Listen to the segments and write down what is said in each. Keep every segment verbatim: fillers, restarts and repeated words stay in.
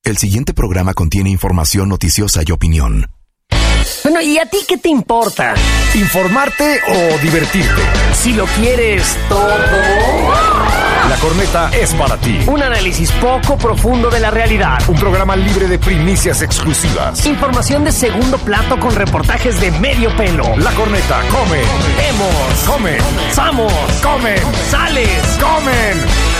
El siguiente programa contiene información noticiosa y opinión. Bueno, ¿y a ti qué te importa? ¿Informarte o divertirte? Si lo quieres todo. La Corneta es para ti. Un análisis poco profundo de la realidad. Un programa libre de primicias exclusivas. Información de segundo plato con reportajes de medio pelo. La Corneta come. Vemos. Come. Somos. Comen. Sales. Comen.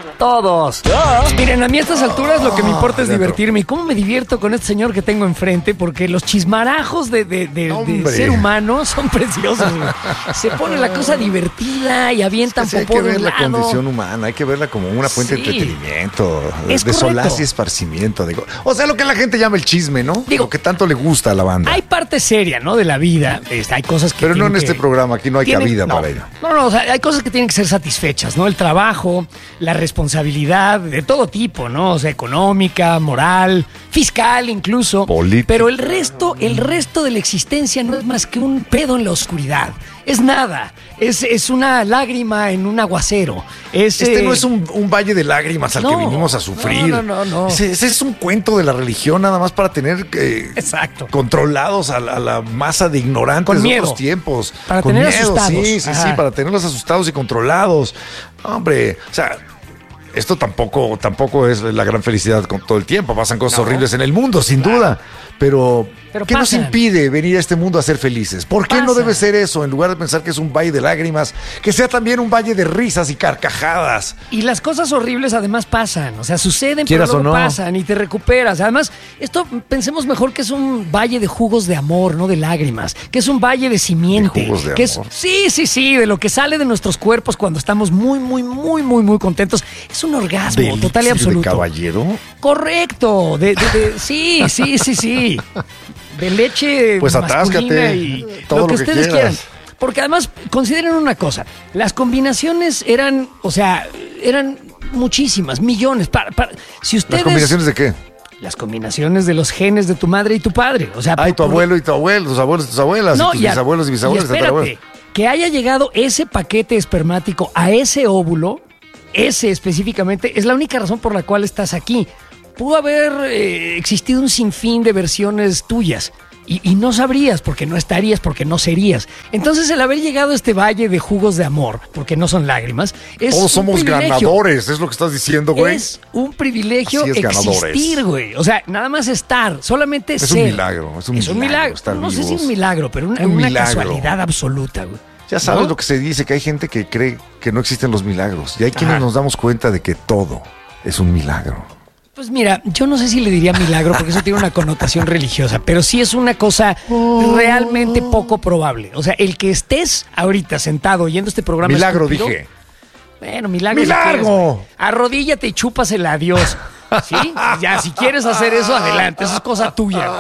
Todos. ¿Ya? Miren, a mí a estas alturas lo que me importa es dentro. divertirme. ¿Y cómo me divierto con este señor que tengo enfrente? Porque los chismarajos de, de, de, de ser humano son preciosos. Se pone la cosa divertida y avientan Es que sí, popó hay que de ver un la lado. condición humana, hay que verla como una fuente Sí. de entretenimiento, de, Es de correcto. solaz y esparcimiento. Digo. O sea, lo que la gente llama el chisme, ¿no? Digo, lo que tanto le gusta a la banda. Hay parte seria, ¿no? De la vida. Este, hay cosas que. Pero no en tienen este que- programa, aquí no hay tienen- cabida no, para ello. No, no, o sea, hay cosas que tienen que ser satisfechas, ¿no? El trabajo, la responsabilidad de todo tipo, ¿no? O sea, económica, moral, fiscal incluso. Política. Pero el resto, el resto de la existencia no es más que un pedo en la oscuridad. Es nada. Es, es una lágrima en un aguacero. Es, Este eh, no es un, un valle de lágrimas al no, que vinimos a sufrir. no, no, no, no. Ese, ese es un cuento de la religión nada más para tener eh, Exacto. controlados a la, a la masa de ignorantes Con de miedo. otros tiempos. Para Con tener miedo, asustados. Sí, sí, Ajá. sí, para tenerlos asustados y controlados. Hombre, o sea, esto tampoco, tampoco es la gran felicidad con todo el tiempo. Pasan cosas No. horribles en el mundo, sin duda. Pero, Pero ¿qué nos pasan. impide venir a este mundo a ser felices? ¿Por qué no Pasan. debe ser eso? En lugar de pensar que es un valle de lágrimas, que sea también un valle de risas y carcajadas. Y las cosas horribles además pasan, o sea, suceden, Quieras pero luego o no. pasan y te recuperas. Además, esto pensemos mejor que es un valle de jugos de amor, no de lágrimas, que es un valle de simiente. ¿De jugos de que es- amor? sí, sí, sí, de lo que sale de nuestros cuerpos cuando estamos muy, muy, muy, muy, muy contentos. Es un orgasmo ¿De total y elixir de absoluto. caballero? Correcto, de, de- de- sí, sí, sí, sí. De leche Pues masculina atáscate, y todo lo que lo que ustedes quieras. quieran. Porque además, consideren una cosa, las combinaciones eran, o sea, eran muchísimas, millones. Para, para- si ustedes, ¿Las combinaciones de qué? Las combinaciones de los genes de tu madre y tu padre. O sea, Ay, por- tu por- abuelo y tu abuelo, tus abuelos y tus abuelas, y tus y a- bisabuelos y bisabuelos y espérate, tatarabuelos. que haya llegado ese paquete espermático a ese óvulo, ese específicamente, es la única razón por la cual estás aquí. Pudo haber eh, existido un sinfín de versiones tuyas y, y no sabrías porque no estarías, porque no serías. Entonces el haber llegado a este valle de jugos de amor, porque no son lágrimas, es Todos un somos privilegio. ganadores, es lo que estás diciendo, güey. Es un privilegio Así es, ganadores. existir, güey. O sea, nada más estar, solamente Es ser. un milagro, es un milagro estar No sé si vivos. un milagro, pero una, Un una milagro. casualidad absoluta, güey. Ya sabes ¿No? lo que se dice, que hay gente que cree que no existen los milagros. Y hay quienes Ajá. nos damos cuenta de que todo es un milagro. Pues mira, yo no sé si le diría milagro porque eso tiene una connotación religiosa, pero sí es una cosa realmente poco probable. O sea, el que estés ahorita sentado oyendo este programa Milagro, estúpido, dije. Bueno, milagro. si ¡Milagro! quieres, güey. Arrodíllate y chúpasela a Dios. ¿Sí? Ya, si quieres hacer eso, adelante. Eso es cosa tuya.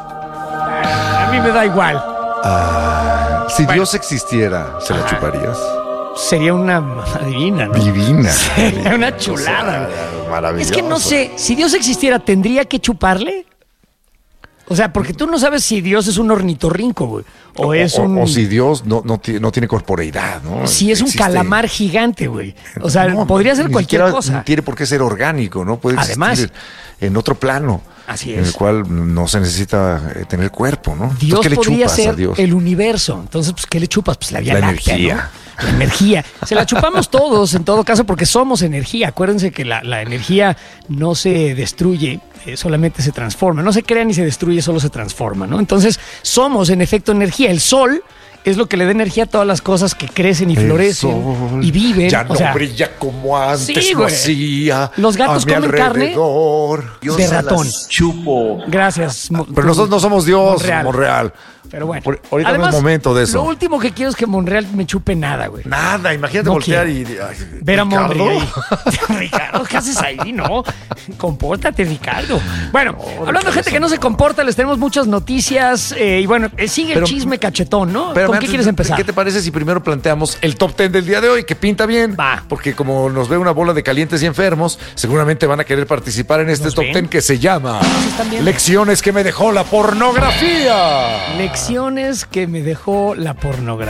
A mí me da igual. Si Bueno. Dios existiera, ¿se la Ajá. chuparías? Sería una mamá divina, ¿no? Divina. Sería una chulada. O sea, maravilloso. Es que no sé, si Dios existiera, ¿tendría que chuparle? O sea, porque tú no sabes si Dios es un ornitorrinco, güey. O, O, es o- un. o si Dios no, no, tiene, no tiene corporeidad, ¿no? si es un Existe- calamar gigante, güey. O sea, No, podría ser ni cualquier siquiera cosa. Tiene por qué ser orgánico, ¿no? Puede Además. existir en otro plano. Así En es. el cual no se necesita eh, tener cuerpo, ¿no? Dios Entonces, ¿qué le podría chupas a ser Dios? el universo. Entonces, pues, ¿qué le chupas? Pues la Vía La Láctea, energía. ¿no? La energía. Se la chupamos todos, en todo caso, porque somos energía. Acuérdense que la, la energía no se destruye, eh, solamente se transforma. No se crea ni se destruye, solo se transforma, ¿no? Entonces, somos, en efecto, energía. El sol es lo que le da energía a todas las cosas que crecen y El florecen sol y viven. Ya O no sea, brilla como antes sí, lo güey. hacía. Los gatos a mi comen carne alrededor. Yo de se las ratón. chupo. Gracias. Mo- Pero nosotros no somos Dios, Monreal. Monreal. Pero bueno. Por- ahorita no Además, es momento de eso. Lo último que quiero es que Monreal me chupe nada, güey. Nada, imagínate No voltear quiero. y... ay, Ver a ¿Ricardo? Monreal ahí. Ricardo, ¿qué haces ahí? No, compórtate, Ricardo. Bueno, hablando de gente que no se comporta, les tenemos muchas noticias eh, y bueno, eh, sigue Pero- el chisme cachetón, ¿no? Espérame, ¿Con qué antes, quieres empezar? ¿Qué te parece si primero planteamos el top ten del día de hoy, que pinta bien? Va. Porque como nos ve una bola de calientes y enfermos, seguramente van a querer participar en este ¿Nos top ven? ten que se llama Nos están viendo. Lecciones que me dejó la pornografía. Lecciones que me dejó la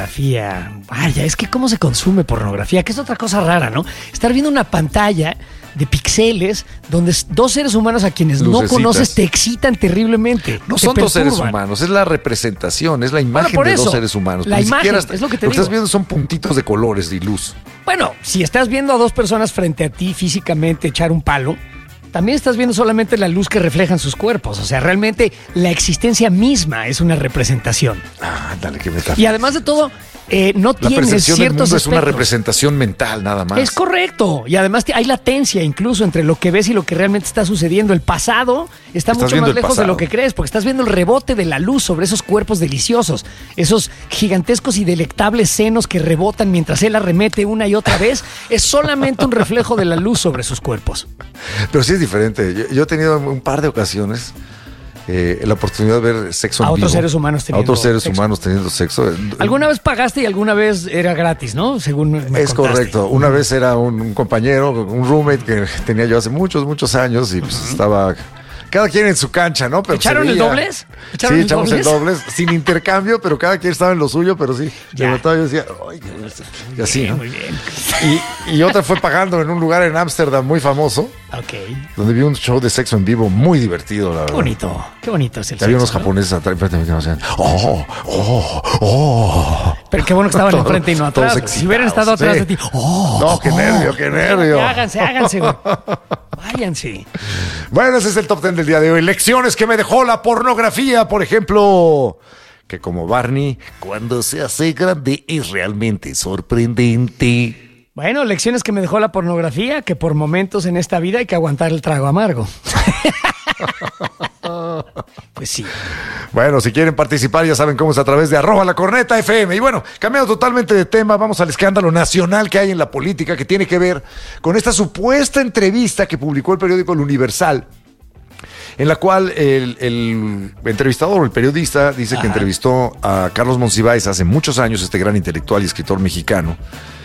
pornografía. Vaya, es que cómo se consume pornografía, que es otra cosa rara, ¿no? Estar viendo una pantalla de píxeles, donde s- dos seres humanos a quienes Lucecitas. no conoces te excitan terriblemente. No te son dos seres perturban. humanos, es la representación, es la imagen por de eso, dos seres humanos. la Ni imagen, siquiera está- es lo que te Lo que estás digo. viendo son puntitos de colores y luz. Bueno, si estás viendo a dos personas frente a ti físicamente echar un palo, también estás viendo solamente la luz que reflejan sus cuerpos. O sea, realmente la existencia misma es una representación. Ah, dale, que me está. Y además de todo, eh, no La tienes percepción del ciertos mundo es una espectros. representación mental, nada más. Es correcto. Y además te- hay latencia incluso entre lo que ves y lo que realmente está sucediendo. El pasado está Estás mucho viendo más el lejos de pasado. lo que crees, porque estás viendo el rebote de la luz sobre esos cuerpos deliciosos, esos gigantescos y delectables senos que rebotan mientras él arremete una y otra vez. Es solamente un reflejo de la luz sobre sus cuerpos. Pero sí es diferente. Yo, yo he tenido un par de ocasiones eh, la oportunidad de ver sexo A en otros vivo. seres humanos A teniendo otros seres sexo. humanos teniendo sexo. Alguna vez pagaste y alguna vez era gratis, ¿no? Según me me Es contaste. correcto. Una vez era un, un compañero, un roommate que tenía yo hace muchos, muchos años y pues estaba cada quien en su cancha, ¿no? Pero ¿Echaron se el veía- dobles? Sí, ¿Echaron el echamos dobles? el dobles, sin intercambio, pero cada quien estaba en lo suyo, pero sí. Ya. De verdad yo decía, "Ay, qué-". y así, Bien, ¿no? muy bien. Y, y otra fue pagando en un lugar en Ámsterdam muy famoso, Ok. donde vi un show de sexo en vivo muy divertido, la Qué verdad. bonito. Qué bonito es el Y había unos sexo, ¿no? japoneses atrás enfrente de mí que me decían, oh, oh, oh. Pero qué bueno que estaban Todos- enfrente y no todos atrás. Si hubieran excitados, estado atrás sí. de ti. ¡Oh! No, qué oh. nervio, qué nervio. Háganse, háganse, güey. Váyanse. Bueno, ese es el top ten del día de hoy. Lecciones que me dejó la pornografía, por ejemplo, que como Barney, cuando se hace grande es realmente sorprendente. Bueno, lecciones que me dejó la pornografía, que por momentos en esta vida hay que aguantar el trago amargo. Pues sí. Bueno, si quieren participar ya saben cómo es a través de arroba la corneta F M. Y bueno, cambiando totalmente de tema, vamos al escándalo nacional que hay en la política que tiene que ver con esta supuesta entrevista que publicó el periódico El Universal, en la cual el, el entrevistador, el periodista, dice que entrevistó a Carlos Monsiváis hace muchos años, este gran intelectual y escritor mexicano,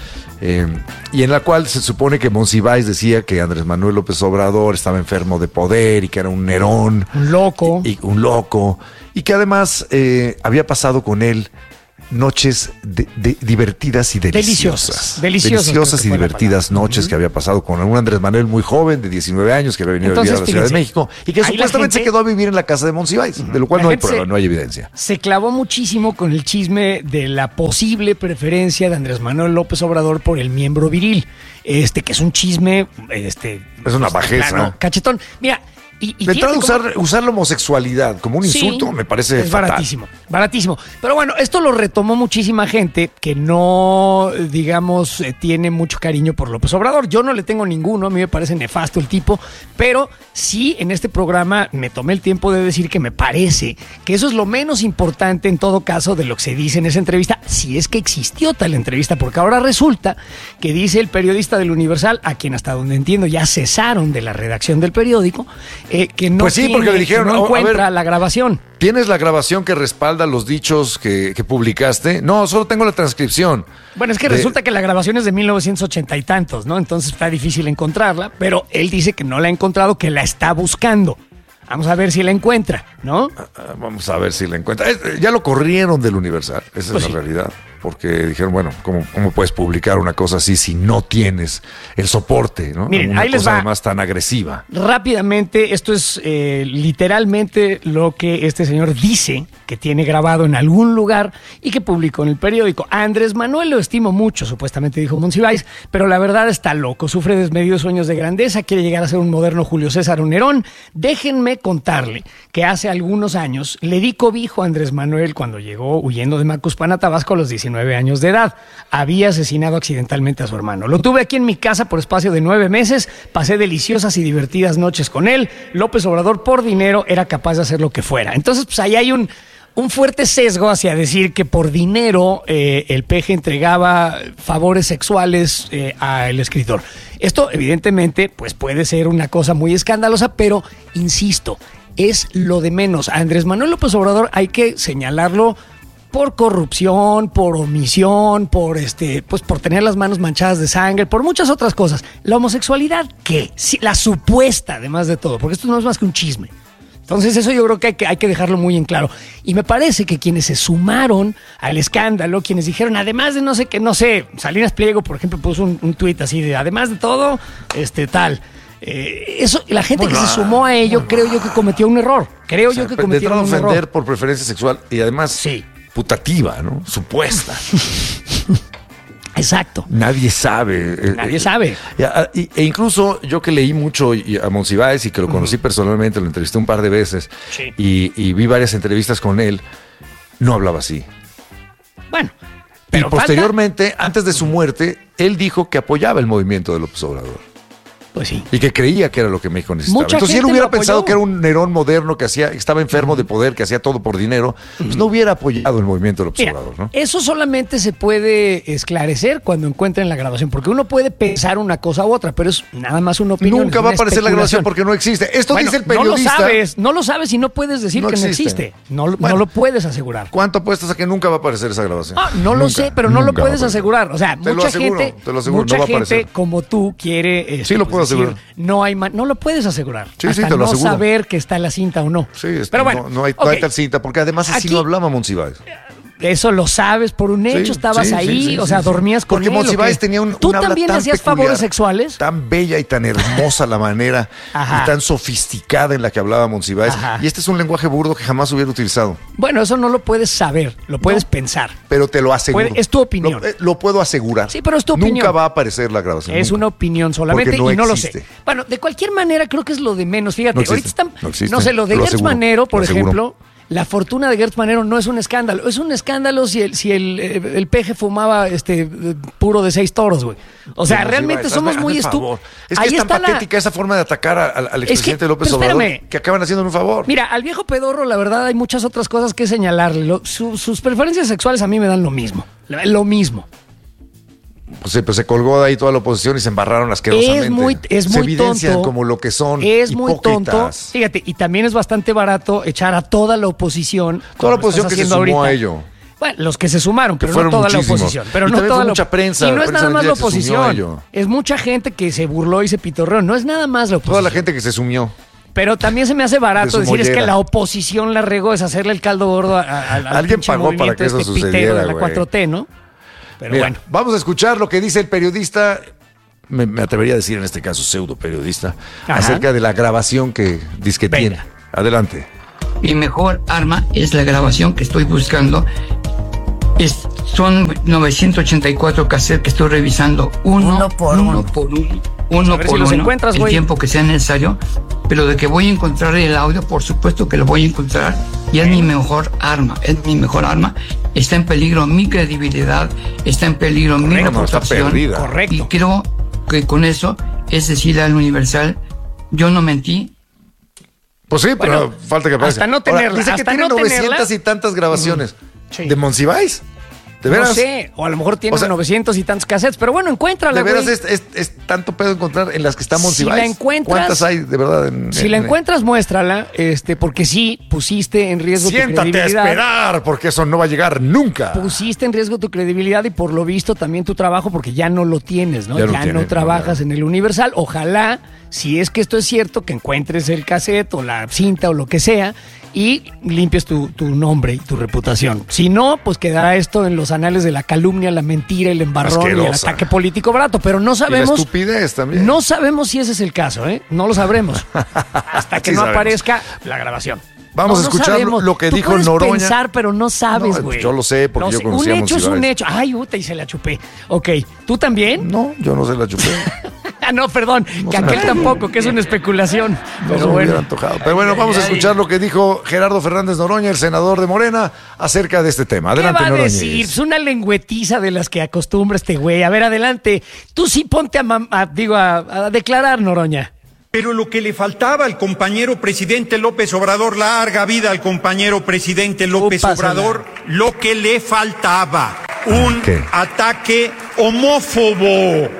eh, y en la cual se supone que Monsiváis decía que Andrés Manuel López Obrador estaba enfermo de poder y que era un Nerón, Un loco. y, y un loco, y que además eh, había pasado con él noches de- de- divertidas y deliciosas. Deliciosas. Deliciosas, Deliciosas creo que y fue la divertidas palabra. noches que había pasado con un Andrés Manuel muy joven, de diecinueve años, que había venido Entonces, a vivir a la Ciudad de fíjense, México, y que ahí la supuestamente se gente- quedó a vivir en la casa de Monsiváis, de lo cual La no hay gente prueba, se- no hay evidencia. Se clavó muchísimo con el chisme de la posible preferencia de Andrés Manuel López Obrador por el miembro viril. Este, que es un chisme, este. Es una pues, bajeza. plano, cachetón. Mira, y, y De entrada, fíjate cómo- usar, usar la homosexualidad como un Sí, insulto me parece es fatal. baratísimo, baratísimo. Pero bueno, esto lo retomó muchísima gente que no, digamos, eh, tiene mucho cariño por López Obrador. Yo no le tengo ninguno, a mí me parece nefasto el tipo, pero sí en este programa me tomé el tiempo de decir que me parece que eso es lo menos importante en todo caso de lo que se dice en esa entrevista, si es que existió tal entrevista, porque ahora resulta que dice el periodista del Universal, a quien hasta donde entiendo ya cesaron de la redacción del periódico, eh, que no Pues sí, porque tiene- le dijeron, que no "Oh, a encuentra ver". la grabación. ¿Tienes la grabación que respalda los dichos que, que publicaste? No, solo tengo la transcripción. Bueno, es que De- resulta que la grabación es de mil novecientos ochenta y tantos, ¿no? Entonces está difícil encontrarla, pero él dice que no la ha encontrado, que la está buscando. Vamos a ver si la encuentra, ¿no? Ah, Vamos a ver si la encuentra. Eh, Ya lo corrieron del Universal, esa Pues es sí. la realidad. Porque dijeron, bueno, ¿cómo, ¿cómo puedes publicar una cosa así si no tienes el soporte, ¿no? Miren, una ahí les cosa va. además tan agresiva. Rápidamente, esto es eh, literalmente lo que este señor dice que tiene grabado en algún lugar y que publicó en el periódico. A Andrés Manuel lo estimo mucho, supuestamente dijo Monsiváis, pero la verdad está loco, sufre desmedidos sueños de grandeza, quiere llegar a ser un moderno Julio César o Nerón. Déjenme contarle que hace algunos años le di cobijo a Andrés Manuel cuando llegó huyendo de Macuspana, Tabasco, a los diecinueve años de edad. Había asesinado accidentalmente a su hermano. Lo tuve aquí en mi casa por espacio de nueve meses, pasé deliciosas y divertidas noches con él. López Obrador, por dinero, era capaz de hacer lo que fuera. Entonces, pues ahí hay un, un fuerte sesgo hacia decir que por dinero eh, el peje entregaba favores sexuales eh, al escritor. Esto, evidentemente, pues puede ser una cosa muy escandalosa, pero, insisto, es lo de menos. A Andrés Manuel López Obrador hay que señalarlo por corrupción, por omisión, por este, pues por tener las manos manchadas de sangre, por muchas otras cosas. La homosexualidad, ¿qué? Sí, la supuesta, además de todo, porque esto no es más que un chisme. Entonces eso yo creo que hay, que hay que dejarlo muy en claro. Y me parece que quienes se sumaron al escándalo, quienes dijeron, además de no sé qué, no sé, Salinas Pliego, por ejemplo, puso un, un tuit así de, además de todo, este tal. Eh, eso, la gente Bueno, que se sumó a ello, bueno. creo yo que cometió un error. Creo O sea, yo que de cometieron entrada un ofender error. por preferencia sexual y además Sí. putativa, ¿no? Supuesta. Exacto. Nadie sabe. eh, Nadie eh, sabe. Y a- y- e incluso yo que leí mucho y- a Monsiváis y que lo conocí personalmente, lo entrevisté un par de veces Sí. y, y vi varias entrevistas con él, no hablaba así. Bueno. Y Pero falta- posteriormente, antes de su muerte, él dijo que apoyaba el movimiento de López Obrador. Pues sí. Y que creía que era lo que México necesitaba. Mucha Entonces, si él gente hubiera lo apoyó. pensado que era un Nerón moderno que hacía, que estaba enfermo de poder, que hacía todo por dinero, pues no hubiera apoyado el movimiento del Mira, observador, ¿no? eso solamente se puede esclarecer cuando encuentren la grabación, porque uno puede pensar una cosa u otra, pero es nada más una opinión. Nunca es va a una aparecer la grabación especulación. porque no existe. Esto Bueno, dice el periodista. No lo sabes, no lo sabes y no puedes decir No que no existe. existe. No, lo- Bueno. no lo puedes asegurar. ¿Cuánto apuestas a que nunca va a aparecer esa grabación? Ah, no lo Nunca, sé, pero no lo nunca va a puedes aparecer. asegurar. O sea, Te lo mucha aseguro, gente, te lo aseguro, mucha no va a gente aparecer. como tú quiere. este, Sí, lo puedo decir, asegurar. No hay, ma- no lo puedes asegurar. Sí, sí, hasta te lo no aseguro. saber que está la cinta o no. Sí, es- pero bueno, no, no hay, no hay ok, tal cinta, porque además así Aquí- no hablaba Monsiváis. Eso lo sabes por un hecho, Sí, estabas sí, ahí, sí, sí, o sí, sea, sí. dormías con Porque él. ¿o Monsiváis qué? tenía un, ¿Tú un habla también tan hacías peculiar, favores sexuales? Tan bella y tan hermosa la manera Ajá. y tan sofisticada en la que hablaba Monsiváis. Ajá. Y este es un lenguaje burdo que jamás hubiera utilizado. Bueno, eso no lo puedes saber, lo puedes pensar. Pero te lo aseguro. Puede- es tu opinión. Lo, eh, lo puedo asegurar. Sí, pero es tu Nunca opinión. va a aparecer la grabación. Es nunca. una opinión solamente Porque no y no existe. lo sé. Bueno, de cualquier manera creo que es lo de menos. Fíjate, No existe, ahorita están, no existe, no sé, lo de lo Gertz aseguro, Manero, por lo aseguro. ejemplo, la fortuna de Gertz Manero no es un escándalo. Es un escándalo si el, si el, eh, el peje fumaba este eh, puro de seis toros, güey. O sea, Monsiváis, realmente hazme- somos hazme muy el favor. estúpidos. Es que es tan patética esa forma de atacar a- al, al Es que- expresidente López pero Obrador espérame. que acaban haciendo un favor. Mira, al viejo pedorro, la verdad, hay muchas otras cosas que señalarle. Lo- su- sus preferencias sexuales a mí me dan lo mismo. Lo mismo. Pues sí, pues se colgó de ahí toda la oposición y se embarraron asquerosamente. Es muy, es se muy evidencian tonto. como lo que son. Es muy tonto. hipócritas. Fíjate, y también es bastante barato echar a toda la oposición. Toda la como lo oposición estás que se haciendo sumó ahorita. a ello. Bueno, los que se sumaron, Que pero no fueron toda muchísimos. la oposición. Pero Y no también toda fue la mucha prensa, Y no la es prensa nada más del la día que se sumió a oposición. ello. Es mucha gente que se burló y se pitorreó. No es nada más la oposición. Toda la gente que se sumió. Pero también se me hace De barato su decir es que mollera. la oposición la regó, es hacerle el caldo gordo a, a- al Alguien pinche pagó para movimiento que eso este sucediera, pitero de la güey. cuatro T, ¿no? Pero Mira, bueno. vamos a escuchar lo que dice el periodista, me, me atrevería a decir en este caso pseudo periodista, Ajá. acerca de la grabación que dice que Venga. tiene. Adelante. Mi mejor arma es la grabación que estoy buscando. Es, son novecientos ochenta y cuatro cassettes que estoy revisando uno, Uno por uno. por uno, uno A ver por si los uno, encuentras, el güey. tiempo que sea necesario, pero de que voy a encontrar el audio, por supuesto que lo voy a encontrar y es mi mejor arma, es mi mejor arma. Está en peligro mi credibilidad, está en peligro mi Correcto, está reputación. perdida. Correcto. Y creo que con eso es decirle al Universal, yo no mentí. Pues sí, pero Bueno, falta que aparezca. hasta no Ahora, tenerla, dice que hasta tiene no novecientas tenerla. y tantas grabaciones. Sí. ¿De Monsiváis? ¿De veras? No sé, o a lo mejor tiene O sea, novecientos y tantos cassettes, pero bueno, encuéntrala, ¿De veras güey. es, es- es tanto pedo encontrar en las que está Si Monsiváis? la encuentras- ¿Cuántas hay de verdad? En, Si en- la en- encuentras, muéstrala, este, porque sí pusiste en riesgo tu Siéntate a credibilidad. esperar, porque eso no va a llegar nunca. Pusiste en riesgo tu credibilidad y por lo visto también tu trabajo, porque ya no lo tienes, ¿no? Ya Ya, no no, tiene, no, trabajas ya. en el Universal. Ojalá, si es que esto es cierto, que encuentres el cassette o la cinta o lo que sea y limpies tu, tu nombre y tu reputación. Si no, pues quedará esto en los anales de la calumnia, la mentira, el embarrón y el Asquerosa. ataque político barato. Pero no Y la sabemos. estupidez también. No sabemos si ese es el caso, ¿eh? No lo sabremos. Hasta que Sí no sabemos. aparezca la grabación. Vamos a escuchar sabemos. lo que Tú dijo puedes Noroña. pensar, pero no sabes, No, güey. yo lo sé, porque yo sé. conocí a Un hecho es un Monsiváis. hecho. Ay, puta, y se la chupé. Ok, ¿tú también? No, yo no se la chupé. Ah, no, perdón, No que se me aquel antojó. tampoco, que es una especulación. No Pero se me bueno. hubiera antojado. Pero bueno, vamos a escuchar lo que dijo Gerardo Fernández Noroña, el senador de Morena, acerca de este tema. ¿Qué Adelante, va a Noroña. decir? Es una lengüetiza de las que acostumbra este güey. A ver, adelante. Tú sí ponte a, mam- a- digo, a, a declarar, Noroña. Pero lo que le faltaba al compañero presidente López Obrador, larga vida al compañero presidente López pásala. Obrador, lo que le faltaba, un ¿Qué? ataque homófobo.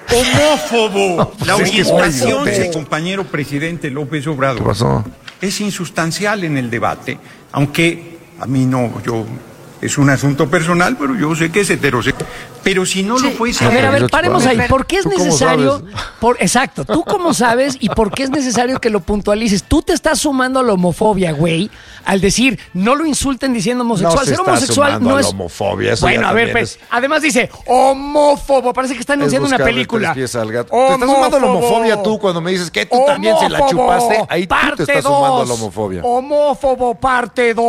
Homófobo. La pues es que es orientación muy del compañero presidente López Obrador ¿Qué pasó? es insustancial en el debate, aunque a mí no, yo es un asunto personal, pero yo sé que es heterosexual. Pero si no Sí. lo fuese... A ver, a ver, Yo paremos chupo. ahí. ¿Por qué es ¿Tú cómo necesario? sabes? Por, exacto, tú cómo sabes y por qué es necesario que lo puntualices. Tú te estás sumando a la homofobia, güey, al decir no lo insulten diciendo homosexual. No se Ser está homosexual sumando no a es. la homofobia, eso bueno, ya a ver, también pues, es- además dice homófobo. Parece que está anunciando una buscarle película. tres pies al gato. Te estás sumando a la Homófobo. homofobia tú cuando me dices que tú también se la Homófobo, chupaste. Ahí tú te parte estás sumando a la dos. homofobia. Homófobo parte dos.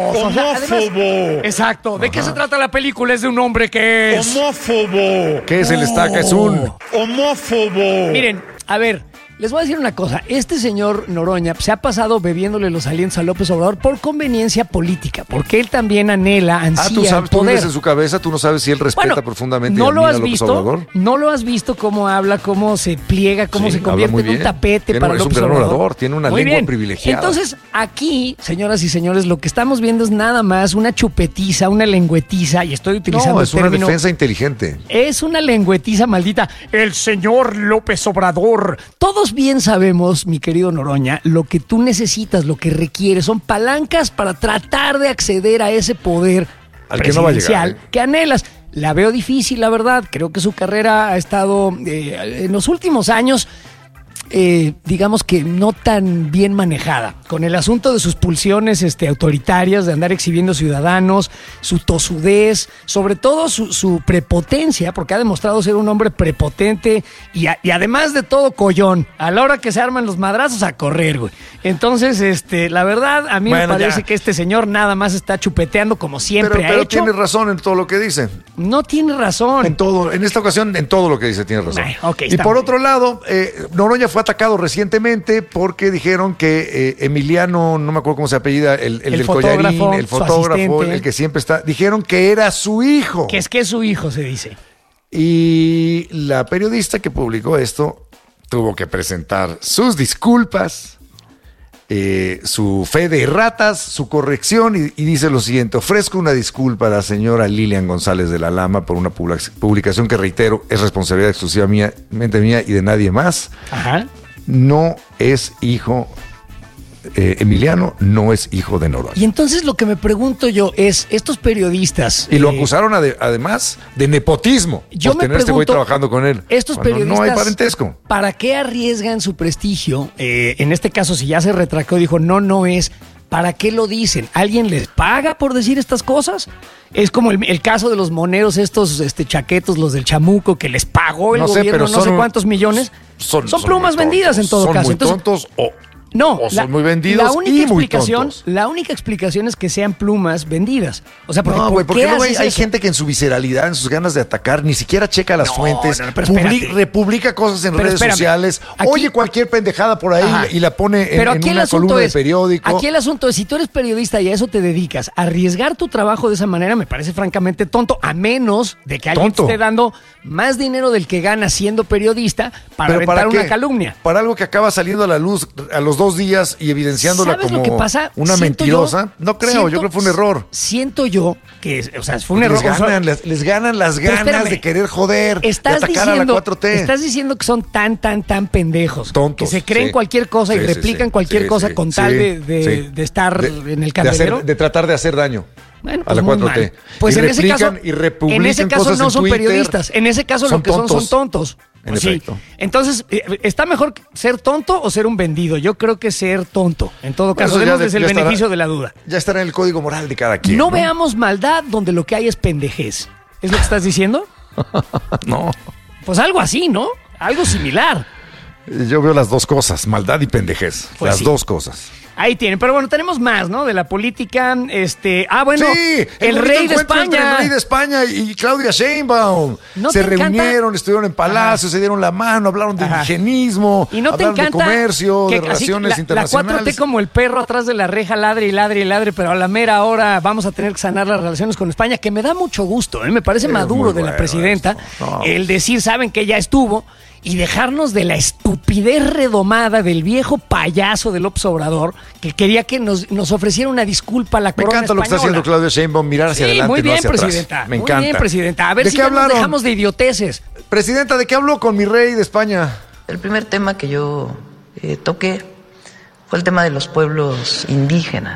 Homófobo. Exacto. ¿De qué se trata la película? Es de un hombre que es. Homófobo. ¿Qué es el estaca? Es un... Homófobo. Miren, a ver, les voy a decir una cosa. Este señor Noroña se ha pasado bebiéndole los alientos a López Obrador por conveniencia política, porque él también anhela, ansía Ah, tú sabes, el tú poder. vives en su cabeza, tú no sabes si él respeta Bueno, profundamente no y lo admira has a López visto, Obrador. no lo has visto cómo habla, cómo se pliega, cómo Sí, se habla convierte muy en un bien. tapete Tiene- para es un López gran Obrador. orador, tiene una Muy lengua bien. privilegiada. Entonces, aquí, señoras y señores, lo que estamos viendo es nada más una chupetiza, una lengüetiza, y estoy utilizando No, el es una término. defensa inteligente. Es una lengüetiza maldita. El señor López Obrador. Todos bien sabemos, mi querido Noroña, lo que tú necesitas, lo que requieres, son palancas para tratar de acceder a ese poder Al que no va a presidencial llegar, ¿eh? que anhelas. La veo difícil, la verdad. Creo que su carrera ha estado eh, en los últimos años, eh, digamos que no tan bien manejada, con el asunto de sus pulsiones este, autoritarias, de andar exhibiendo ciudadanos, su tosudez, sobre todo su, su prepotencia, porque ha demostrado ser un hombre prepotente y, a- y además de todo collón. A la hora que se arman los madrazos, a correr, güey. Entonces, este, la verdad, a mí me Bueno, parece ya. que este señor nada más está chupeteando como siempre Pero, ha pero hecho. tiene razón en todo lo que dice. No tiene razón. En todo, en esta ocasión, en todo lo que dice, tiene razón. Ay, ok, y está por bien. otro lado, eh, Noroña fue atacado recientemente porque dijeron que eh, Emiliano, no me acuerdo cómo se apellida, el, el El del fotógrafo, collarín, el su fotógrafo, asistente. el que siempre está, dijeron que era su hijo. Que es que es su hijo, se dice. Y la periodista que publicó esto tuvo que presentar sus disculpas, eh, su fe de ratas, su corrección, y, y dice lo siguiente: ofrezco una disculpa a la señora Lilian González de la Lama por una public- publicación que, reitero, es responsabilidad exclusivamente mía y de nadie más. Ajá. No es hijo, eh, Emiliano no es hijo de Noroña. Y entonces lo que me pregunto yo es, estos periodistas... Y lo eh, acusaron ade- además de nepotismo Yo por me tener este güey pregunto, trabajando con él. Estos cuando periodistas, no hay parentesco. ¿para qué arriesgan su prestigio? Eh, en este caso, si ya se retractó y dijo, no, no es, ¿para qué lo dicen? ¿Alguien les paga por decir estas cosas? Es como el, el caso de los moneros, estos este, chaquetos, los del chamuco, que les pagó el No sé, gobierno pero no sé son- cuántos millones. Son, Son, plumas muy vendidas tontos, en todo son caso. Muy Entonces, tontos o, No, o son la- muy vendidos la única y muy explicación, tontos. La única explicación es que sean plumas vendidas. O sea, porque, No, ¿por güey, porque qué luego hay, haces hay eso? gente que en su visceralidad, en sus ganas de atacar, ni siquiera checa las No, fuentes, no, no, pero publi- espérate. republica cosas en Pero redes espérame, sociales, aquí- oye cualquier pendejada por ahí Ajá. y la pone en, Pero en aquí el una asunto columna es, de periódico. Aquí el asunto es, si tú eres periodista y a eso te dedicas, arriesgar tu trabajo de esa manera me parece francamente tonto, a menos de que alguien Tonto. te esté dando más dinero del que gana siendo periodista para ¿Pero aventar para una qué? calumnia. Para algo que acaba saliendo a la luz a los dos días y evidenciándola ¿Sabes como lo que pasa? una Siento mentirosa. yo- no creo, siento- yo creo que fue un error. Siento yo que, o sea, fue un les, error. o sea, ganan, les, les ganan las Pero ganas espérame. de querer joder, de Estás atacar diciendo, a la cuatro T. estás diciendo que son tan, tan, tan pendejos. Tontos, que se creen sí. cualquier cosa y Sí, sí, replican sí. cualquier Sí, cosa sí, con sí, tal de, de- sí. de estar De- en el de hacer- candelero. De, tratar de hacer daño. Bueno, a pues la muy cuatro T. mal. Pues Y en ese caso, replican y republican en ese caso cosas no en son Twitter. periodistas. En ese caso Son lo que son tontos. son tontos. En Pues sí. efecto. Entonces, eh, ¿está mejor ser tonto o ser un vendido? Yo creo que ser tonto. En todo caso, eso ya démosles de- el ya estará- beneficio de la duda. Ya estará en el código moral de cada quien. No veamos maldad donde lo que hay es pendejez. ¿Es lo que estás diciendo? No. Pues algo así, ¿no? Algo similar. Yo veo las dos cosas, maldad y pendejez. Pues las sí. dos cosas. Ahí tienen. Pero bueno, tenemos más, ¿no? De la política. Este. Ah, bueno. sí, el bonito rey de encuentro entre España. El rey de España y Claudia Sheinbaum. ¿No se te encanta? reunieron, estuvieron en Palacio, se dieron la mano, hablaron de Ajá. indigenismo, Y no te hablaron encanta de comercio, que de así relaciones la, la internacionales. cuatro T como el perro atrás de la reja ladre y ladre y ladre, pero a la mera hora vamos a tener que sanar las relaciones con España, que me da mucho gusto, ¿eh? Me parece Es maduro muy de la bueno presidenta esto. No. el decir, saben que ya estuvo, y dejarnos de la estupidez redomada del viejo payaso de López Obrador, que quería que nos, nos ofreciera una disculpa a la Me corona encanta lo que está española. haciendo Claudia Sheinbaum, mirar hacia Sí, adelante, muy bien, no hacia presidenta. atrás. Me muy encanta. bien, presidenta. A ver ¿De si qué ya nos hablaron? dejamos de idioteces. Presidenta, ¿de qué habló con mi rey de España? El primer tema que yo eh, toqué fue el tema de los pueblos indígenas.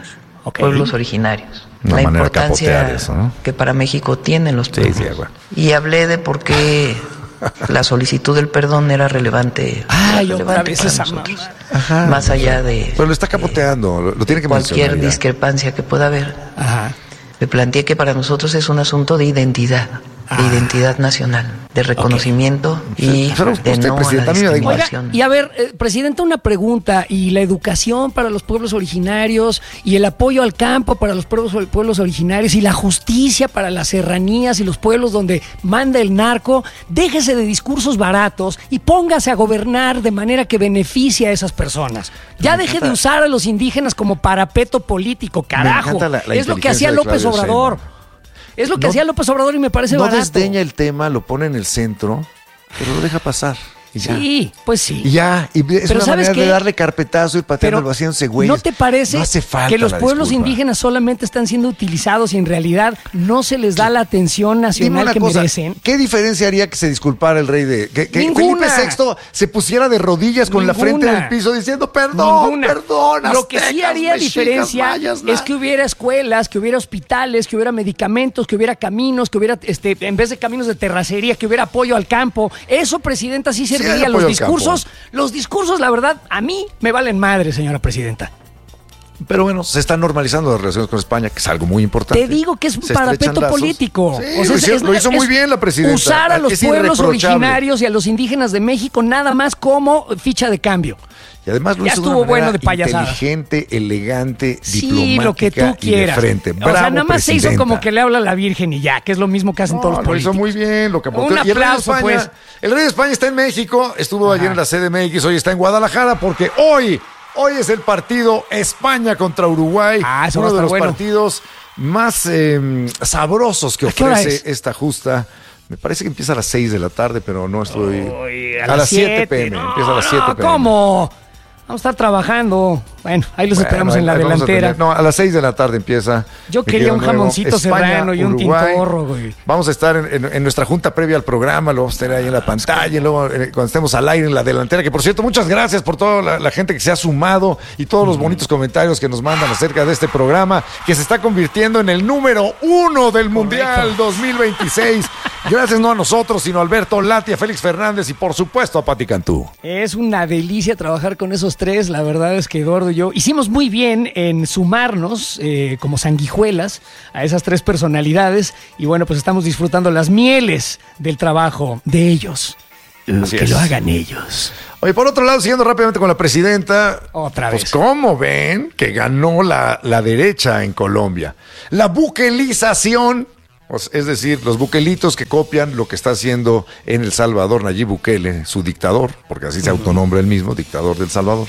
Okay. pueblos originarios. Una la manera de importancia capotear eso, ¿no? que para México tienen los pueblos. Sí, sí, bueno. Y hablé de por qué la solicitud del perdón era relevante. Ay, era otra relevante vez para esa nosotros. mamá. Ajá. Más allá de Pero lo está capoteando, lo, lo tiene que cualquier mencionar ya. discrepancia que pueda haber. Ajá. Le planteé que para nosotros es un asunto de identidad, Ah. de identidad nacional, de reconocimiento y Pero de usted, no a presidenta, la a mí me da igual. discriminación. Oiga, y a ver, eh, Presidenta, una pregunta. ¿Y la educación para los pueblos originarios y el apoyo al campo para los pueblos, pueblos originarios y la justicia para las serranías y los pueblos donde manda el narco? Déjese de discursos baratos y póngase a gobernar de manera que beneficie a esas personas. Ya deje de usar a los indígenas como parapeto político, carajo. encanta la- la es lo que inteligencia hacía de López Claudia Obrador. Sheinbaum. Es lo que No- hacía López Obrador y me parece No barato. desdeña el tema, lo pone en el centro, pero lo deja pasar. Y ya. Sí, pues sí. Y ya, y es Pero una ¿sabes manera qué? de darle carpetazo y pateando el vacío güeyes. ¿no te parece No hace falta que los la pueblos disculpa. indígenas solamente están siendo utilizados y en realidad no se les da la atención Dime nacional una que cosa, merecen? ¿qué diferencia haría que se disculpara el rey de... que, que Ninguna. Felipe sexto se pusiera de rodillas con la Ninguna. frente en el piso diciendo perdón, Ninguna. perdón, Lo que sí aztecas, haría mexicas, diferencia mayas, es nada. que hubiera escuelas, que hubiera hospitales, que hubiera medicamentos, que hubiera caminos, que hubiera, este, en vez de caminos de terracería, que hubiera apoyo al campo. Eso, Presidenta, sí hay serviría. apoyo Los al discursos, campo. los discursos, la verdad, a mí me valen madre, señora Presidenta. Pero bueno, se están normalizando las relaciones con España, que es algo muy importante. Te digo que es un Se estrechan parapeto lazos. político. Sí, O sea, lo, es- hizo, es- lo hizo muy es bien la presidenta. Usar a los Es pueblos irreprochable. originarios y a los indígenas de México nada más como ficha de cambio. Y además lo Ya hizo de estuvo una manera bueno de payasada. inteligente, elegante, Sí, diplomática lo que tú y de quieras. frente. O sea, Bravo, nada más se hizo presidenta. como que le habla a la Virgen y ya, que es lo mismo que hacen No, todos los lo hizo políticos. muy bien, lo que Un aportó. Y el rey de aplauso, España, pues. el rey de España está en México, estuvo ayer en la C D M X, hoy está en Guadalajara, porque hoy, hoy es el partido España contra Uruguay, Ah, eso uno va a de estar los bueno. partidos más eh, sabrosos que ¿A qué hora ofrece es? esta justa. Me parece que empieza a las seis de la tarde, pero no estoy. Uy, a, las siete pe eme, No, empieza a las siete no, pe eme. ¿cómo? Vamos a estar trabajando. Bueno, ahí los Bueno, esperamos ahí- en la ahí vamos a delantera. tener- no, a las seis de la tarde empieza. Yo mi quería querido un Nuevo. jamoncito España, serrano y un Uruguay. tintorro, güey. Vamos a estar en, en- en nuestra junta previa al programa, lo vamos a tener ahí en la pantalla, y luego eh, cuando estemos al aire en la delantera, que por cierto, muchas gracias por toda la, la gente que se ha sumado y todos los bonitos comentarios que nos mandan acerca de este programa, que se está convirtiendo en el número uno del Mundial dos mil veintiséis. Gracias no a nosotros, sino a Alberto Lati, a Félix Fernández y por supuesto a Pati Cantú. Es una delicia trabajar con esos tres. La verdad es que Eduardo y yo hicimos muy bien en sumarnos eh, como sanguijuelas a esas tres personalidades. Y bueno, pues estamos disfrutando las mieles del trabajo de ellos. Uh, Así que es. lo hagan ellos. Oye, por otro lado, siguiendo rápidamente con la presidenta. Otra pues, vez. ¿cómo ven que ganó la, la derecha en Colombia? La buquelización, pues, es decir, los buquelitos que copian lo que está haciendo en El Salvador Nayib Bukele, su dictador, porque así se autonombra él mismo, dictador del Salvador.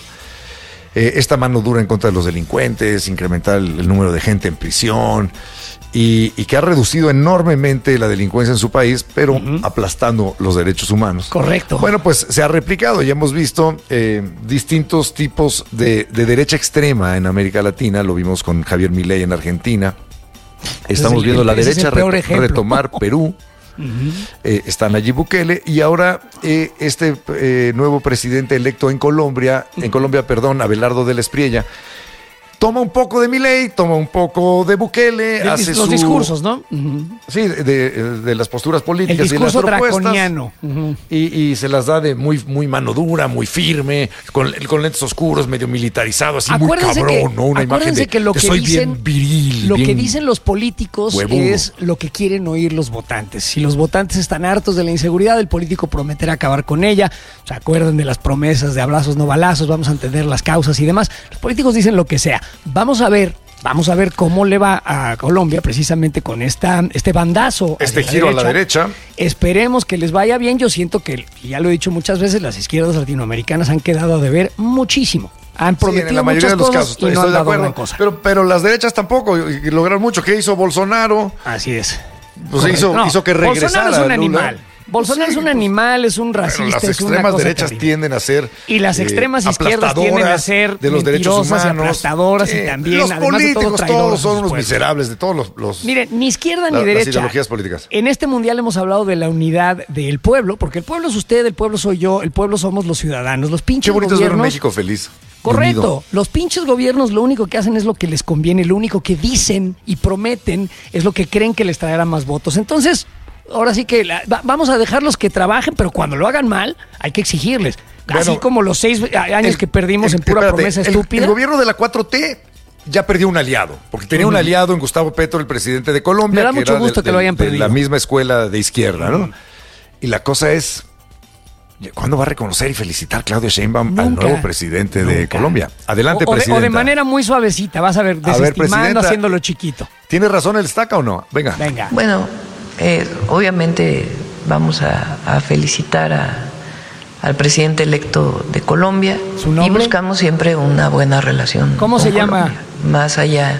Eh, esta mano dura en contra de los delincuentes, incrementar el, el número de gente en prisión y, y que ha reducido enormemente la delincuencia en su país, pero uh-huh. aplastando los derechos humanos. Correcto. Bueno, pues se ha replicado y hemos visto eh, distintos tipos de, de derecha extrema en América Latina. Lo vimos con Javier Milei en Argentina. Estamos el, viendo la ese derecha es el peor re- ejemplo. retomar Perú. Uh-huh. Eh, está Nayib Bukele y ahora eh, este eh, nuevo presidente electo en Colombia, uh-huh. en Colombia, perdón, Abelardo de la Espriella, toma un poco de Milei, toma un poco de Bukele, de, hace los su, discursos, ¿no? Uh-huh. Sí, de, de, de las posturas políticas el discurso y las propuestas. draconiano. Uh-huh. Y, y se las da de muy, muy mano dura, muy firme, con, con lentes oscuros, medio militarizado, así acuérdense muy cabrón, que, ¿no? Una imagen de que lo que que soy dicen, bien viril. Lo bien que dicen los políticos huevudo. Es lo que quieren oír los votantes. Si los votantes están hartos de la inseguridad, el político prometerá acabar con ella. ¿Se acuerdan de las promesas de abrazos no balazos? Vamos a entender las causas y demás. Los políticos dicen lo que sea. Vamos a ver. Vamos a ver cómo le va a Colombia precisamente con esta, este bandazo. Este hacia giro la a la derecha. Esperemos que les vaya bien. Yo siento que, ya lo he dicho muchas veces, las izquierdas latinoamericanas han quedado a deber muchísimo. Han prometido sí, en la mayoría muchas de los cosas casos, estoy, y no estoy han de dado acuerdo. gran cosa. Pero, pero las derechas tampoco y, y lograron mucho. ¿Qué hizo Bolsonaro? Así es. Pues hizo, no, hizo que regresara Bolsonaro es un Lula. animal. Bolsonaro Sí, es un animal, es un racista, Pero las es una extremas cosa derechas terrible. tienden a ser Y las eh, extremas izquierdas tienden a ser de los derechos mentirosas y humanos, aplastadoras y también, los además de todo, políticos traidoras todos a son sus unos pueblos. miserables de todos los, los Miren, ni izquierda la, ni derecha. las ideologías políticas. En este mundial hemos hablado de la unidad del pueblo, porque el pueblo es usted, el pueblo soy yo, el pueblo somos los ciudadanos. Los pinches Qué bonito es ver un gobiernos México feliz. Correcto. unido. Los pinches gobiernos lo único que hacen es lo que les conviene, lo único que dicen y prometen es lo que creen que les traerá más votos. Entonces, ahora sí que la, va, vamos a dejarlos que trabajen, pero cuando lo hagan mal, hay que exigirles. Así Bueno, como los seis años el- que perdimos el- en pura espérate, promesa el- estúpida. El gobierno de la cuatro T ya perdió un aliado, porque tenía Ujú. un aliado en Gustavo Petro, el presidente de Colombia. Me da que mucho era gusto de- que lo de- hayan de perdido. la misma escuela de izquierda, ¿no? Y la cosa es, ¿cuándo va a reconocer y felicitar Claudia Sheinbaum al Nunca. nuevo presidente de Nunca. Colombia? Adelante, o, o de, presidenta. o de manera muy suavecita, vas a ver, A ver, desestimando, presidenta. haciéndolo chiquito. ¿Tiene razón el estaca o no? Venga. Venga. Bueno, eh, obviamente vamos a, a felicitar a, al presidente electo de Colombia. ¿Su nombre? Y buscamos siempre una buena relación. ¿Cómo con se llama? Colombia. Más allá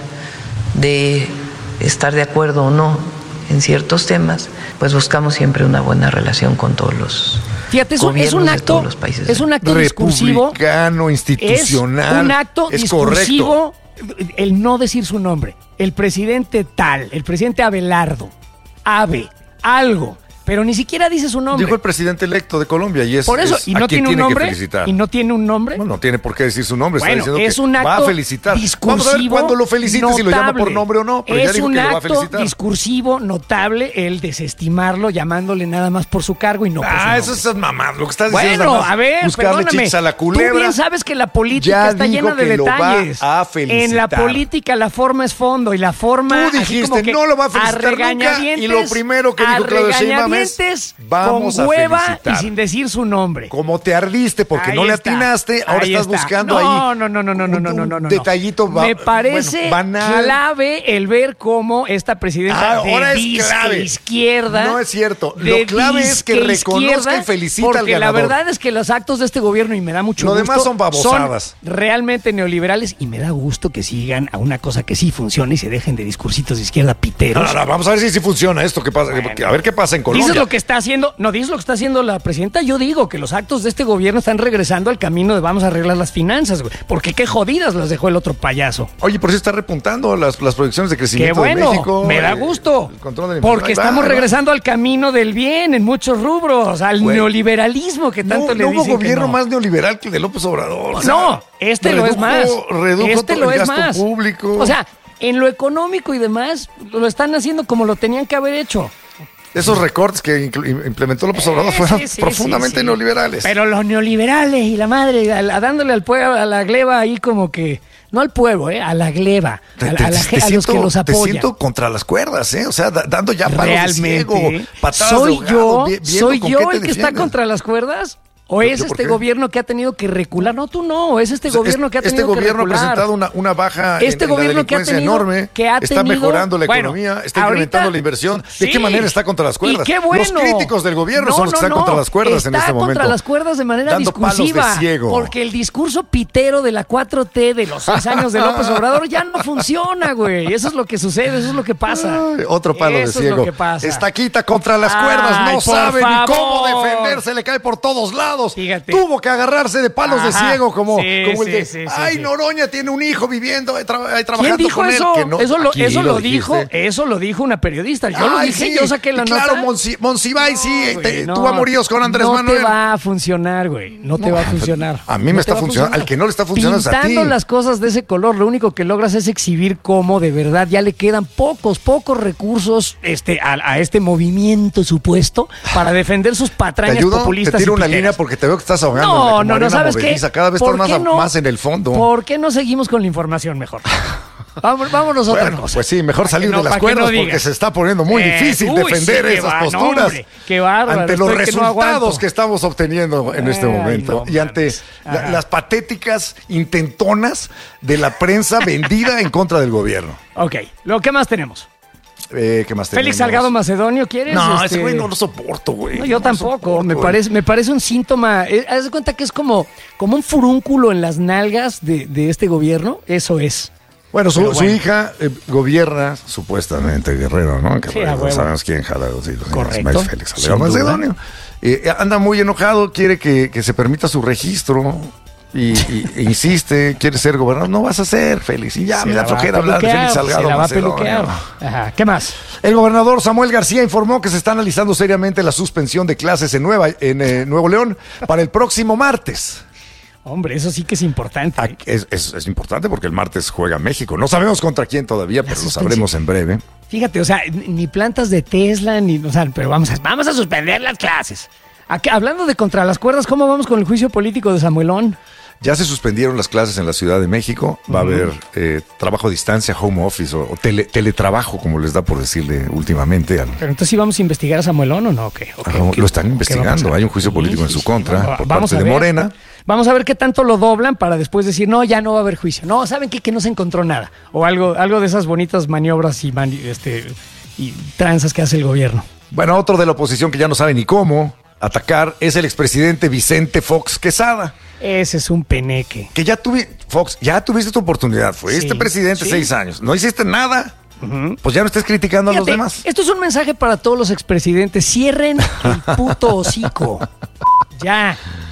de estar de acuerdo o no en ciertos temas, pues buscamos siempre una buena relación con todos los Fíjate, es un, es gobiernos un de acto, todos los países. es un acto discursivo. Republicano, institucional. Es un acto es discursivo, correcto. el no decir su nombre. El presidente tal, el presidente Abelardo, Ave, algo, pero ni siquiera dice su nombre. Dijo el presidente electo de Colombia y es Por eso, es y a no quien tiene un que nombre, felicitar. y no tiene un nombre. Bueno, no tiene por qué decir su nombre. Bueno, está diciendo es que un acto va a felicitar. discursivo. Vamos a ver cuándo lo felicite, si lo llama por notable. nombre o no. Pero ya es dijo un que lo va a acto felicitar. discursivo notable el desestimarlo, llamándole nada más por su cargo y no por su Ah, nombre. eso es mamá. Lo que estás diciendo es Bueno, nada más a ver, buscarle perdóname. chichis a la culebra. Tú bien sabes que la política Ya está dijo llena de que lo va detalles. a felicitar. En la política la forma es fondo y la forma. Tú así dijiste, como que no lo va a felicitar nunca, regañadientes, y lo primero que dijo a Claudia Sheinbaum es, regañadientes, vamos con a hueva felicitar. y sin decir su nombre. Como te ardiste porque Ahí no le está. atinaste, ahora Ahí estás está. buscando no, ahí. No, no, no, no, no, un- no, no, un no, no. detallito va- Me parece bueno, banal. clave el ver cómo esta presidenta Ah, ahora de es disque clave. izquierda. No es cierto. de Lo clave es que disque reconozca izquierda, y felicita al porque ganador. la verdad es que los actos de este gobierno, y me da mucho Lo gusto, demás son babosadas. son realmente neoliberales, y me da gusto que sigan a una cosa que sí funciona y se dejen de discursitos de izquierda piteros. No, no, no, vamos a ver si sí funciona esto que pasa. Bueno. A ver qué pasa en Colombia. Dices lo que está haciendo, no dices lo que está haciendo la presidenta. Yo digo que los actos de este gobierno están regresando al camino de vamos a arreglar las finanzas, güey. Porque qué jodidas las dejó el otro payaso. Oye, por eso está repuntando las, las proyecciones de Qué crecimiento bueno, de México. me da eh, gusto. el control de la Porque inflación. estamos Ahí va, ahí va. regresando al camino del bien en muchos rubros, al Güey. neoliberalismo que tanto No, le no hubo dicen que gobierno no. más neoliberal que el de López Obrador. O sea, No, este lo es redujo- más. Redujo este todo lo el es gasto más. público. O sea, en lo económico y demás, lo están haciendo como lo tenían que haber hecho. esos recortes que inclu- implementó López Obrador Eh, fueron sí, sí, profundamente sí, sí. neoliberales. Pero los neoliberales y la madre, a, a dándole al pueblo, a la gleba ahí como que, no al pueblo, eh, a la gleba, a, Te- a te- la te ge- a los siento- que los Te apoyan. siento contra las cuerdas, ¿eh? O sea, da- dando ya palos de Realmente, ciego, patadas soy de ahogado, yo, vi- viendo soy con yo qué te el que está defiendes. contra las cuerdas. ¿O ¿Yo- es yo por este qué? gobierno que ha tenido que recular? No, tú no, es este O sea, gobierno es- que ha tenido este que gobierno ha recular. presentado una, una baja Este en, en gobierno la que ha delincuencia tenido, enorme, que ha está tenido- mejorando la bueno, economía, está ahorita- incrementando la inversión. ¿De sí. qué manera está contra las cuerdas? Y qué bueno. Los críticos del gobierno No, son los que no, están no. contra las cuerdas en Está este momento. contra las cuerdas de manera dando palos de discursiva. ciego. Porque el discurso pitero de la cuatro T de los seis años de López Obrador ya no funciona, güey. Eso es lo que sucede, eso es lo que pasa. Ay, otro palo Eso de ciego. Es lo que pasa. Estaquita contra las cuerdas, Ay, no por sabe ni cómo favor. defenderse, le cae por todos lados. Fíjate. Tuvo que agarrarse de palos de Ajá. ciego como, Sí, como el sí, de, sí, sí, ay, sí. Noroña tiene un hijo viviendo, ahí tra- ahí trabajando ¿Quién dijo con eso? él. Que no- eso lo, aquí eso lo dijiste. dijo, eso lo dijo una periodista. Yo lo Ay, dije, sí. yo saqué la Y claro, nota. Monsi- Monsiváis, sí, No, te- güey, no. tuvo amoríos con Andrés no Manuel. No te va a funcionar, güey. No te va a funcionar. a mí me No está te va a funcionando. Al que no le está funcionando es a Pintando ti. las cosas de ese color, lo único que logras es exhibir cómo de verdad ya le quedan pocos, pocos recursos este, a, a este movimiento supuesto para defender sus Te patrañas ayudo, te populistas. tiro y una piteras. línea porque te veo que estás ahogando. No, no, no, ¿sabes qué? Cada vez ¿Por estás más, qué a- no? más en el fondo. ¿Por qué no seguimos con la información mejor? Vámonos, vámonos a otra Bueno, cosa. pues sí, mejor Para salir que no- de las para que no cuerdas porque digas. se está poniendo muy Eh, difícil uy, defender sí, qué esas va- no, posturas hombre, qué bárbaro, ante los estoy que no resultados aguanto. que estamos obteniendo en este Ay, momento no y ante mames. la- Ajá. las patéticas intentonas de la prensa vendida en contra del gobierno. Ok, ¿lo que más tenemos? Eh, ¿Qué más tenemos? Félix Salgado Macedonio, ¿quieres? No, Este, ese güey no lo soporto, güey. No, yo No tampoco, soporto, me güey. parece, me parece un síntoma. Eh, haz de cuenta que es como, como un furúnculo en las nalgas de, de este gobierno. Eso es. Bueno, su, Pero su bueno. hija eh, gobierna, supuestamente, Guerrero, ¿no? Que Sí, a no huevo. sabemos quién jala los hilos. Correcto, Félix sin Salgado duda. Macedonio. Eh, anda muy enojado, quiere que, que se permita su registro y, y- e insiste, quiere ser gobernador. No vas a ser, Félix. Y ya, Se me la da va a flojera hablar de peluquear, Félix Salgado Se la va a Macedonio. peluquear. Ajá, ¿qué más? El gobernador Samuel García informó que se está analizando seriamente la suspensión de clases en, Nueva, en eh, Nuevo León para el próximo martes. Hombre, eso sí que es importante. Ah, Es, es- es importante porque el martes juega México. No sabemos contra quién todavía, pero lo suspensión. sabremos en breve. Fíjate, o sea, ni plantas de Tesla, ni, o sea, pero vamos a, vamos a suspender las clases. Aquí, hablando de contra las cuerdas, ¿cómo vamos con el juicio político de Samuelón? Ya se suspendieron las clases en la Ciudad de México. Va a haber eh, trabajo a distancia, home office o, o tele- teletrabajo, como les da por decirle últimamente. Al, Pero entonces sí vamos a investigar a Samuelón o no, ¿o qué? ¿O qué? Ah, ¿Qué- lo están qué investigando. vamos a- Hay un juicio Sí, político en sí, su sí. contra Va- por vamos parte a de ver. Morena. Vamos a ver qué tanto lo doblan para después decir, no, ya no va a haber juicio. No, ¿saben qué? Que no se encontró nada. O algo, algo de esas bonitas maniobras y, mani- este, y tranzas que hace el gobierno. Bueno, otro de la oposición que ya no sabe ni cómo atacar es el expresidente Vicente Fox Quesada. Ese es un peneque. Que ya tuve, Fox, ya tuviste tu oportunidad. Fuiste Sí, presidente sí. seis años. No hiciste nada. Pues ya no estés criticando a los Fíjate, demás. esto es un mensaje para todos los expresidentes. Cierren el puto hocico. Ya.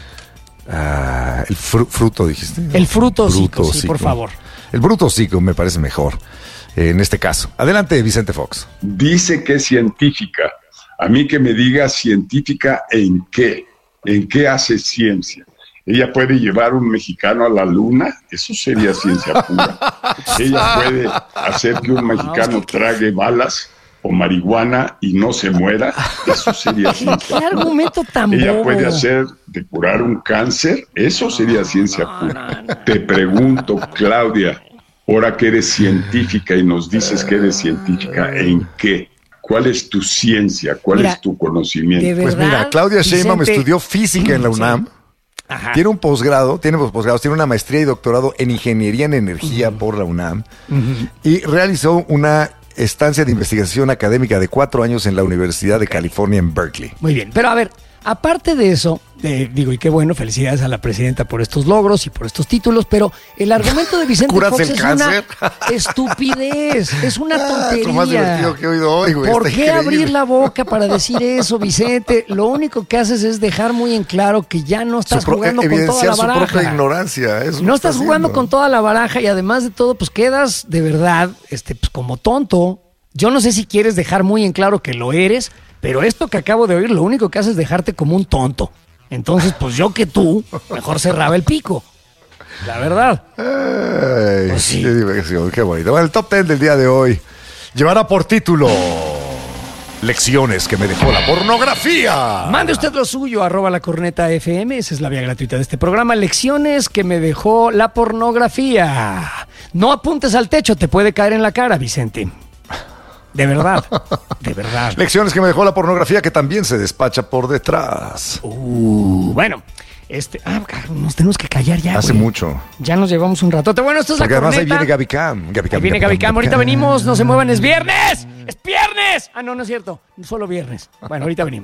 Ah, el fru- fruto, dijiste. El fruto hocico, sí, por favor. El bruto hocico me parece mejor eh, en este caso. Adelante, Vicente Fox. Dice que es científica. A mí que me diga científica en qué, en qué hace ciencia. Ella puede llevar un mexicano a la luna, eso sería ciencia pura. Ella puede hacer que un mexicano trague balas o marihuana y no se muera, eso sería ¿Qué ciencia pura. argumento tan Ella bobo? puede hacer de curar un cáncer, eso sería ciencia pura. Te pregunto, Claudia, ahora que eres científica y nos dices que eres científica, ¿en qué? ¿Cuál es tu ciencia? ¿Cuál Mira, es tu conocimiento? de Pues ¿verdad, mira, Claudia Sheinbaum Vicente? estudió física en la UNAM. Ajá. Tiene un posgrado, tiene dos posgrados, tiene una maestría y doctorado en ingeniería en energía por la UNAM y realizó una estancia de investigación académica de cuatro años en la Universidad de California en Berkeley. Muy bien, pero a ver, aparte de eso, eh, digo, y qué bueno, felicidades a la presidenta por estos logros y por estos títulos, pero el argumento de Vicente ¿Curas Fox el es cáncer? una estupidez, es una Ah, tontería. es lo más divertido que he oído hoy, güey, ¿Por está qué increíble. abrir la boca para decir eso, Vicente? Lo único que haces es dejar muy en claro que ya no estás Su pro- jugando con toda evidenciar la su baraja. propia ignorancia. eso No está estás jugando haciendo. con toda la baraja y además de todo, pues quedas de verdad, este, pues como tonto. Yo no sé si quieres dejar muy en claro que lo eres, pero esto que acabo de oír, lo único que hace es dejarte como un tonto. Entonces, pues yo que tú, mejor cerraba el pico. La verdad. Ay, Pues sí. qué diversión, qué bonito. Bueno, el top ten del día de hoy llevará por título Lecciones que me dejó la pornografía. Mande usted lo suyo, arroba la corneta F M, esa es la vía gratuita de este programa. Lecciones que me dejó la pornografía. No apuntes al techo, te puede caer en la cara, Vicente. De verdad, de verdad. Lecciones que me dejó la pornografía que también se despacha por detrás. Uh, bueno, este, ah, nos tenemos que callar ya. Hace güey. mucho. Ya nos llevamos un ratote. Bueno, esto es Porque la además ahí corneta. viene Gaby Cam. Gaby Cam, Ahí viene Gaby Gaby Cam, Cam. Ahorita Cam. venimos, no se muevan, es viernes. ¡Es viernes! Ah, no, no es cierto. Solo viernes. Bueno, ahorita venimos.